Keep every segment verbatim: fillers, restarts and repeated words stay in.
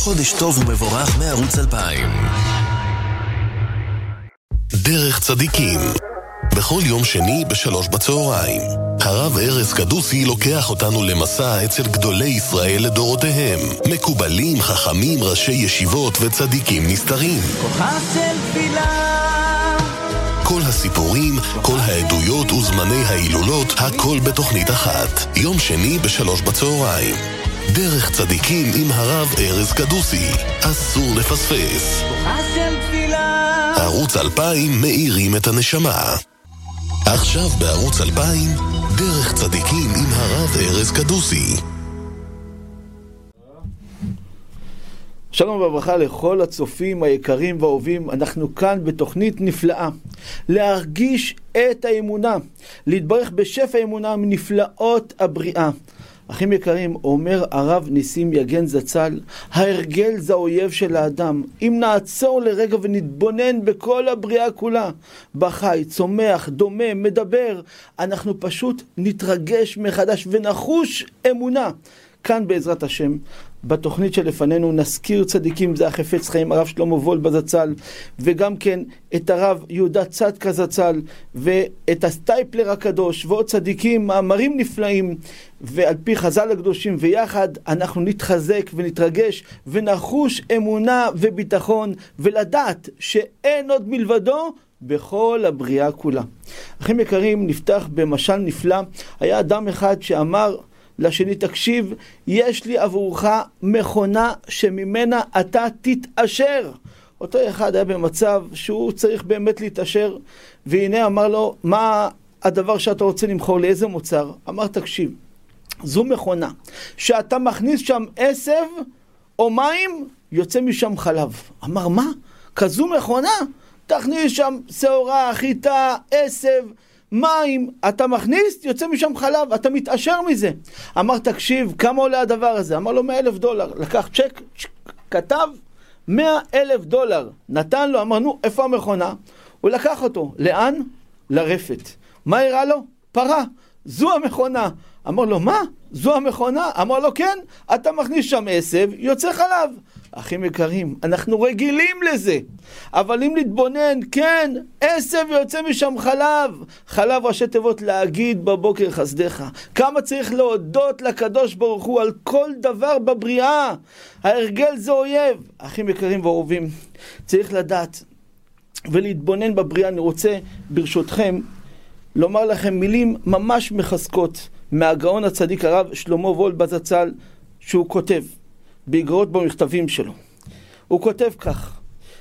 חודש טוב ומבורך מערוץ אלפיים. דרך צדיקים, בכל יום שני בשלוש בצהריים. הרב ארז קדוסי לוקח אותנו למסע אצל גדולי ישראל לדורותיהם, מקובלים, חכמים, ראשי ישיבות וצדיקים נסתרים. כוחה של תפילה, כל הסיפורים, כל העדויות וזמני ההילולות, הכל בתוכנית אחת. יום שני בשלוש בצהריים. דרך צדיקים עם הרב ארז קדוסי. אסור לפספס. כוחה של תפילה. ערוץ אלפיים מאירים את הנשמה. עכשיו בערוץ אלפיים, דרך צדיקים עם הרב ארז קדוסי. שלום וברכה לכל הצופים היקרים והאהובים. אנחנו כאן בתוכנית נפלאה, להרגיש את האמונה, להתברך בשפע האמונה מנפלאות הבריאה. אחים יקרים, אומר הרב ניסים יגן זצ"ל, ההרגל זה האויב של האדם. אם נעצור לרגע ונתבונן בכל הבריאה כולה, בחי, צומח, דומה, מדבר, אנחנו פשוט נתרגש מחדש ונחוש אמונה. כאן בעזרת השם, בתוכנית שלפנינו נזכיר צדיקים, זה החפץ חיים הרב שלמה וולבה זצ"ל, וגם כן את הרב יהודה צדקה זצ"ל, ואת הסטייפלר הקדוש, ועוד צדיקים, מאמרים נפלאים, ועל פי חז"ל הקדושים, ויחד אנחנו נתחזק ונתרגש ונחוש אמונה וביטחון, ולדעת שאין עוד מלבדו בכל הבריאה כולה. אחים יקרים, נפתח במשל נפלא. היה אדם אחד שאמר לשני, תקשיב, יש לי עבורך מכונה שממנה אתה תתאשר. אותו אחד היה במצב שהוא צריך באמת להתאשר, והנה אמר לו, מה הדבר שאתה רוצה למכור, לאיזה מוצר? אמר, תקשיב, זו מכונה שאתה מכניס שם עשב או מים, יוצא משם חלב. אמר, מה? כזו מכונה? תכניס שם שעורה, חיטה, עשב, מים, אתה מכניס, יוצא משם חלב, אתה מתאשר מזה. אמר, תקשיב, כמה עולה הדבר הזה? אמר לו, מאה אלף דולר. לקח צ'ק, צ'ק, כתב, מאה אלף דולר. נתן לו, אמר, נו, איפה המכונה? הוא לקח אותו. לאן? לרפת. מה הראה לו? פרה. זו המכונה. אמר לו, מה? זו המכונה? אמר לו, כן, אתה מכניס שם עשב, יוצא חלב. אחים יקרים, אנחנו רגילים לזה, אבל אם נתבונן, כן, עשב יוצא משם חלב. חלב ראשי תיבות להגיד בבוקר חסדך. כמה צריך להודות לקדוש ברוך הוא על כל דבר בבריאה. ההרגל זה אויב. אחים יקרים ואהובים, צריך לדעת ולהתבונן בבריאה. אני רוצה ברשותכם לומר לכם מילים ממש מחזקות מהגאון הצדיק הרב שלמה וולבה זצ"ל, שהוא כותב באגרות במכתבים שלו. הוא כותב כך: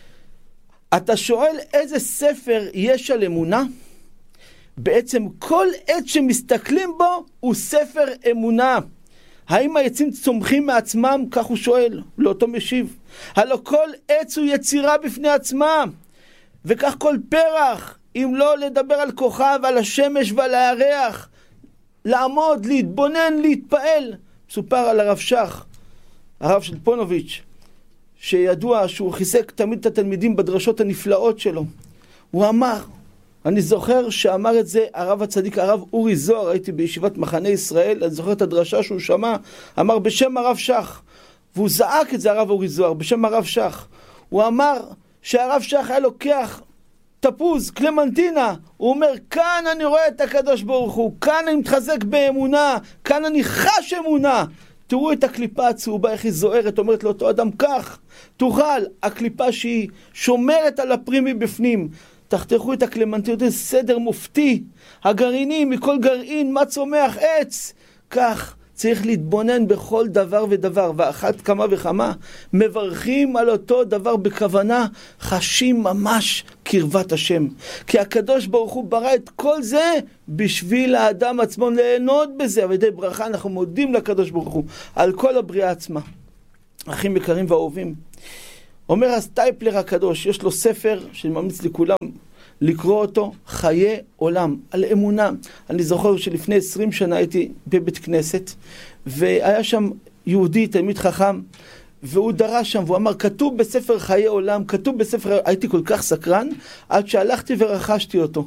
אתה שואל איזה ספר יש על אמונה? בעצם כל עת שמסתכלים בו הוא ספר אמונה. האם העצים צומחים מעצמם? כך הוא שואל. לאותו משיב, הלא כל עץ הוא יצירה בפני עצמה, וכך כל פרח. אם לא לדבר על כוכב, על השמש ועל הירח, לעמוד, להתבונן, להתפעל. מסופר על הרב שך, הרב של פונוביץ', שידוע שהוא חיזק תמיד את התלמידים בדרשות הנפלאות שלו. הוא אמר, אני זוכר שאמר את זה הרב הצדיק, הרב אורי זוהר, הייתי בישיבת מחנה ישראל, אני זוכר את הדרשה שהוא שמע, אמר בשם הרב שך, והוא זעק את זה הרב אורי זוהר, בשם הרב שך. הוא אמר שהרב שך היה לוקח תפוז, קלמנטינה, הוא אומר, כאן אני רואה את הקדוש ברוך הוא, כאן אני מתחזק באמונה, כאן אני חש אמונה. תראו את הקליפה הצהובה, איך היא זוהרת, אומרת לאותו אדם, כך, תוכל, הקליפה שהיא שומרת על הפרימי בפנים, תחתכו את הקלמנטיות, זה סדר מופתי, הגרעינים, מכל גרעין, מה צומח? עץ, כך, צריך להתבונן בכל דבר ודבר, ואחת כמה וכמה, מברכים על אותו דבר בכוונה, חשים ממש קרבת השם. כי הקדוש ברוך הוא ברא את כל זה בשביל האדם עצמו ליהנות בזה, ועל ידי ברכה אנחנו מודים לקדוש ברוך הוא על כל הבריאה עצמה. אחים יקרים ואהובים, אומר הסטייפלר הקדוש, יש לו ספר שאני ממליץ לכולם לקרוא אותו, חיי עולם, על אמונה. אני זוכר שלפני עשרים שנה הייתי בבית כנסת, והיה שם יהודי, תלמיד חכם, והוא דרש שם, והוא אמר, כתוב בספר חיי עולם, כתוב בספר, הייתי כל כך סקרן, עד שהלכתי ורכשתי אותו.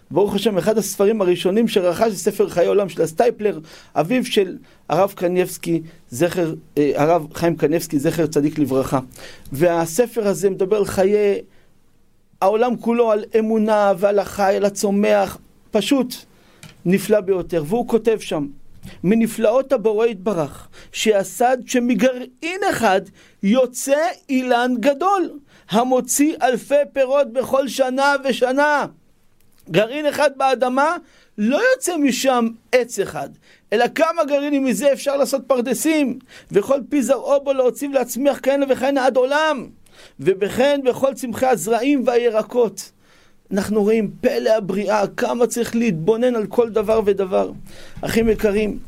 ברוך השם, אחד הספרים הראשונים שרכש זה ספר חיי עולם של הסטייפלר, אביו של הרב קניבסקי, זכר, הרב חיים קניבסקי, זכר צדיק לברכה. והספר הזה מדבר על חיי העולם כולו, על אמונה ועל החי, על הצומח, פשוט נפלא ביותר. והוא כותב שם, מנפלאות הבורא יתברך, שהסד שמגרעין אחד יוצא אילן גדול, המוציא אלפי פירות בכל שנה ושנה. גרעין אחד באדמה, לא יוצא משם עץ אחד, אלא כמה גרעינים מזה אפשר לעשות פרדסים, וכל פי זרעו בו להוציא ולהצמיח כהנה וכהנה עד עולם, ובכן בכל צמחי הזרעים והירקות. אנחנו רואים פלא הבריאה, כמה צריך להתבונן על כל דבר ודבר. אחים יקרים,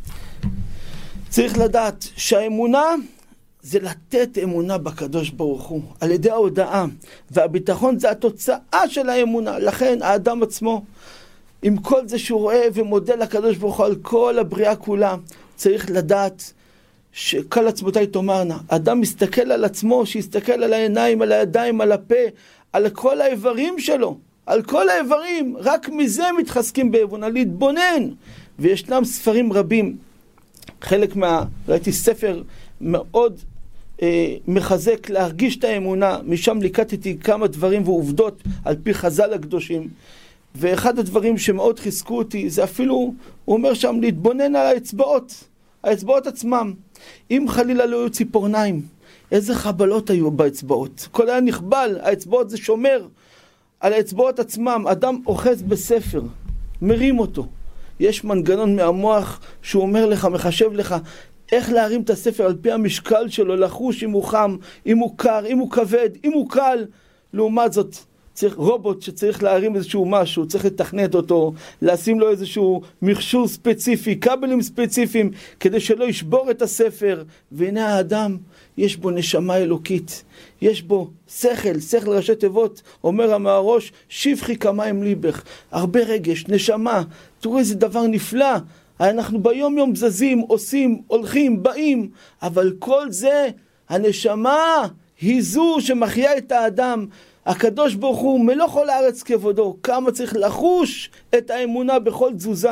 צריך לדעת שהאמונה זה לתת אמונה בקדוש ברוך הוא, על ידי ההודעה, והביטחון זה התוצאה של האמונה. לכן האדם עצמו, עם כל זה שהוא רואה ומודה לקדוש ברוך הוא על כל הבריאה כולה, צריך לדעת שכל עצמותיי תאמרנה. אדם מסתכל על עצמו, שיסתכל על העיניים, על הידיים, על הפה, על כל האיברים שלו, על כל האיברים, רק מזה מתחזקים באמונה, להתבונן. וישנם ספרים רבים, חלק מה, ראיתי ספר מאוד אה, מחזק להרגיש את האמונה, משם ליקטתי כמה דברים ועובדות על פי חז"ל הקדושים, ואחד הדברים שמאוד חיזקו אותי, זה אפילו, הוא אומר שם, להתבונן על האצבעות, האצבעות עצמם. אם חלילה לא היו ציפורניים, איזה חבלות היו באצבעות, כל היה נכבל, האצבעות זה שומר על האצבעות עצמם. אדם אוחז בספר, מרים אותו, יש מנגנון מהמוח שהוא אומר לך, מחשב לך, איך להרים את הספר על פי המשקל שלו, לחוש אם הוא חם, אם הוא קר, אם הוא כבד, אם הוא קל. לעומת זאת, צריך רובוט שצריך להרים איזשהו משהו, צריך לתכנת אותו, לשים לו איזשהו מכשור ספציפי, כבלים ספציפיים, כדי שלא ישבור את הספר. והנה האדם, יש בו נשמה אלוקית, יש בו שכל, שכל ראשי תיבות, אומר המהראש, שפחי כמים ליבך, הרבה רגש, נשמה. תראו איזה דבר נפלא, אנחנו ביום יום זזים, עושים, הולכים, באים, אבל כל זה, הנשמה היא זו שמחיה את האדם. הקדוש ברוך הוא מלוא כל הארץ כבודו, כמה צריך לחוש את האמונה בכל תזוזה.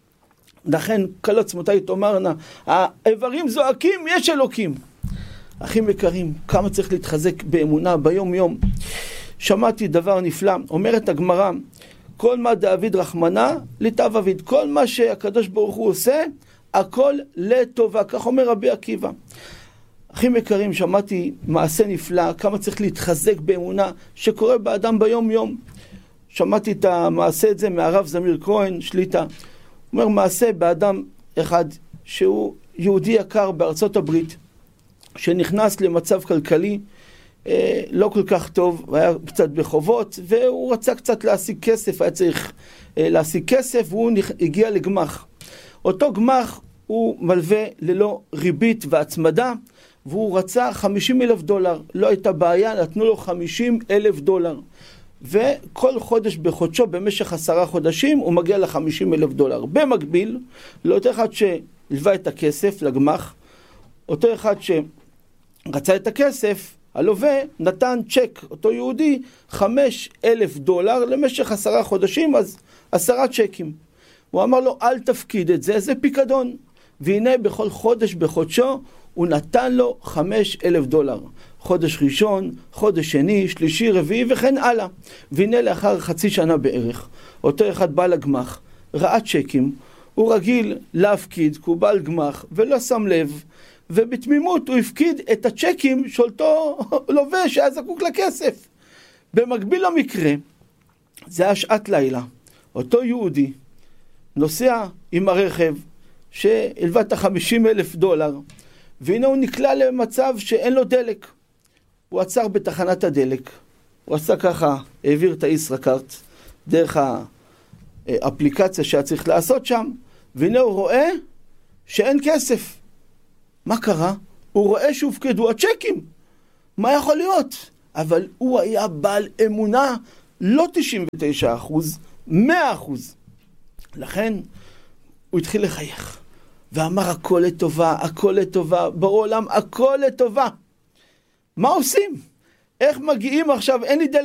לכן כל עצמותיי תאמרנה, האיברים זועקים, יש אלוקים. אחים יקרים, כמה צריך להתחזק באמונה ביום יום. שמעתי דבר נפלא, אומרת הגמרא, כל מה דאביד רחמנה לטב אביד, כל מה שהקדוש ברוך הוא עושה, הכל לטובה, כך אומר רבי עקיבא. אחים יקרים, שמעתי מעשה נפלא, כמה צריך להתחזק באמונה שקורה באדם ביום יום. שמעתי את המעשה הזה מהרב זמיר כהן שליטה. הוא אומר מעשה באדם אחד שהוא יהודי יקר בארצות הברית, שנכנס למצב כלכלי אה, לא כל כך טוב, היה קצת בחובות, והוא רצה קצת להשיג כסף, היה צריך אה, להשיג כסף, והוא נכ... הגיע לגמח. אותו גמח הוא מלווה ללא ריבית והצמדה, והוא רצה חמישים אלף דולר, לא הייתה בעיה, נתנו לו חמישים אלף דולר. וכל חודש בחודשו, במשך עשרה חודשים, הוא מגיע ל-חמישים אלף דולר. במקביל, לאותו אחד שלווה את הכסף לגמח, אותו אחד שרצה את הכסף, הלווה נתן צ'ק, אותו יהודי, חמישה אלף דולר למשך עשרה חודשים, אז עשרה צ'קים. הוא אמר לו, אל תפקיד את זה, זה פיקדון. והנה בכל חודש בחודשו, הוא נתן לו חמישה אלף דולר. חודש ראשון, חודש שני, שלישי, רביעי וכן הלאה. והנה לאחר חצי שנה בערך, אותו אחד בא לגמח, ראה צ'קים, הוא רגיל להפקיד, כי הוא בא לגמח ולא שם לב, ובתמימות הוא הפקיד את הצ'קים של אותו לווה שהיה זקוק לכסף. במקביל למקרה, זה היה שעת לילה, אותו יהודי נוסע עם הרכב שהלווה את ה-חמישים אלף דולר, והנה הוא נקלע למצב שאין לו דלק. הוא עצר בתחנת הדלק, הוא עשה ככה, העביר את הישראכרט דרך האפליקציה שהיה צריך לעשות שם, והנה הוא רואה שאין כסף. מה קרה? הוא רואה שהופקדו הצ'קים. מה יכול להיות? אבל הוא היה בעל אמונה, לא תשעים ותשעה אחוז, מאה אחוז. לכן הוא התחיל לחייך, ואמר הכל לטובה, הכל לטובה, בעולם הכל לטובה. מה עושים? איך מגיעים עכשיו? אין לי דלק.